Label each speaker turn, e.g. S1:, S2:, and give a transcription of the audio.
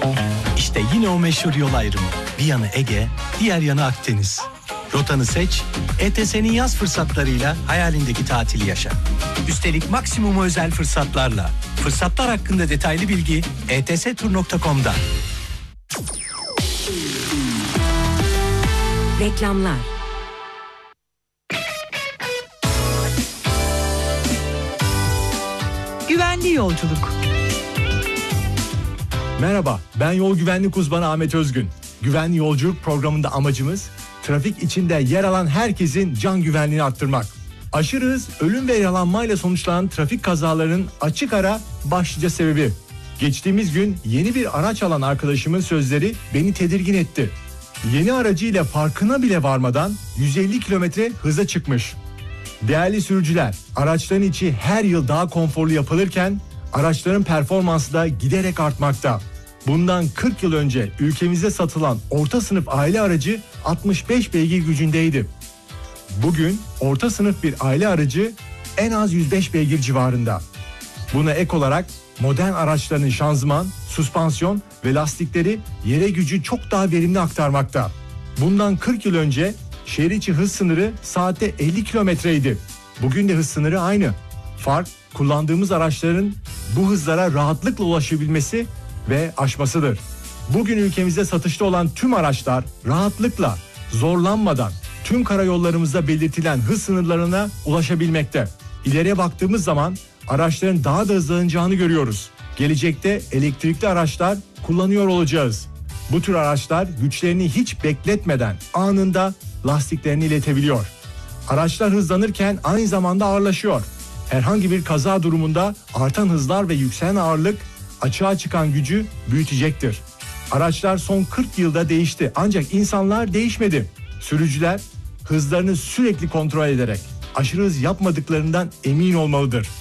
S1: İşte yine o meşhur yol ayrımı. Bir yanı Ege, diğer yanı Akdeniz. Rotanı seç, ETS'nin yaz fırsatlarıyla hayalindeki tatili yaşa. Üstelik maksimum özel fırsatlarla. Fırsatlar hakkında detaylı bilgi etstur.com'da.
S2: Reklamlar.
S3: Güvenli yolculuk.
S4: Merhaba, ben yol güvenlik uzmanı Ahmet Özgün. Güvenli yolculuk programında amacımız trafik içinde yer alan herkesin can güvenliğini arttırmak. Aşırı hız, ölüm ve yaralanmayla sonuçlanan trafik kazalarının açık ara başlıca sebebi. Geçtiğimiz gün yeni bir araç alan arkadaşımın sözleri beni tedirgin etti. Yeni aracıyla farkına bile varmadan 150 kilometre hıza çıkmış. Değerli sürücüler, araçların içi her yıl daha konforlu yapılırken araçların performansı da giderek artmakta. Bundan 40 yıl önce ülkemizde satılan orta sınıf aile aracı 65 beygir gücündeydi. Bugün orta sınıf bir aile aracı en az 105 beygir civarında. Buna ek olarak modern araçların şanzıman, süspansiyon ve lastikleri yere gücü çok daha verimli aktarmakta. Bundan 40 yıl önce şehir içi hız sınırı saatte 50 kilometreydi. Bugün de hız sınırı aynı. Fark, kullandığımız araçların bu hızlara rahatlıkla ulaşabilmesi ve aşmasıdır. Bugün ülkemizde satışta olan tüm araçlar rahatlıkla, zorlanmadan tüm karayollarımızda belirtilen hız sınırlarına ulaşabilmekte. İleriye baktığımız zaman araçların daha da hızlanacağını görüyoruz. Gelecekte elektrikli araçlar kullanıyor olacağız. Bu tür araçlar güçlerini hiç bekletmeden anında lastiklerini iletebiliyor. Araçlar hızlanırken aynı zamanda ağırlaşıyor. Herhangi bir kaza durumunda artan hızlar ve yükselen ağırlık açığa çıkan gücü büyütecektir. Araçlar son 40 yılda değişti ancak insanlar değişmedi. Sürücüler hızlarını sürekli kontrol ederek aşırı hız yapmadıklarından emin olmalıdır.